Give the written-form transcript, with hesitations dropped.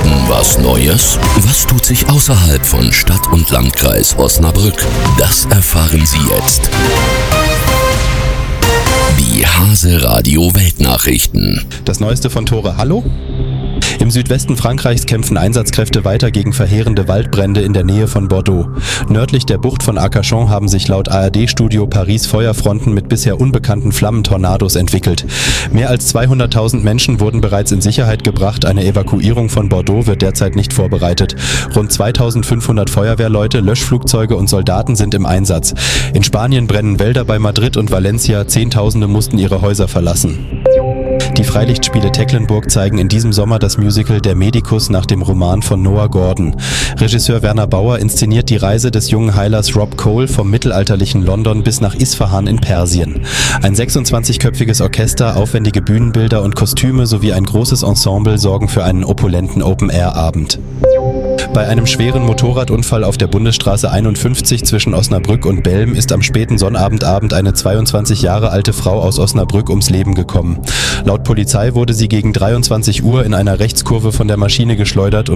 Was Neues? Was tut sich außerhalb von Stadt und Landkreis Osnabrück? Das erfahren Sie jetzt. Die Hase Radio Weltnachrichten. Das Neueste von Tore Hallo? Im Südwesten Frankreichs kämpfen Einsatzkräfte weiter gegen verheerende Waldbrände in der Nähe von Bordeaux. Nördlich der Bucht von Arcachon haben sich laut ARD-Studio Paris Feuerfronten mit bisher unbekannten Flammentornados entwickelt. Mehr als 200.000 Menschen wurden bereits in Sicherheit gebracht. Eine Evakuierung von Bordeaux wird derzeit nicht vorbereitet. Rund 2.500 Feuerwehrleute, Löschflugzeuge und Soldaten sind im Einsatz. In Spanien brennen Wälder bei Madrid und Valencia. Zehntausende mussten ihre Häuser verlassen. Die Freilichtspiele Tecklenburg zeigen in diesem Sommer das Musical Der Medikus nach dem Roman von Noah Gordon. Regisseur Werner Bauer inszeniert die Reise des jungen Heilers Rob Cole vom mittelalterlichen London bis nach Isfahan in Persien. Ein 26-köpfiges Orchester, aufwendige Bühnenbilder und Kostüme sowie ein großes Ensemble sorgen für einen opulenten Open-Air-Abend. Bei einem schweren Motorradunfall auf der Bundesstraße 51 zwischen Osnabrück und Belm ist am späten Sonnabendabend eine 22 Jahre alte Frau aus Osnabrück ums Leben gekommen. Laut Polizei wurde sie gegen 23 Uhr in einer Rechtskurve von der Maschine geschleudert und